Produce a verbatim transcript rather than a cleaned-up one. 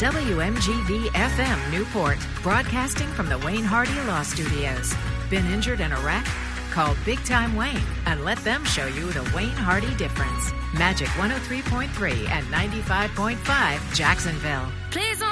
W M G V F M Newport, broadcasting from the Wayne Hardy Law Studios. Been injured in a wreck? Call Big Time Wayne and let them show you the Wayne Hardy difference. Magic one oh three point three and ninety-five point five Jacksonville. Please don't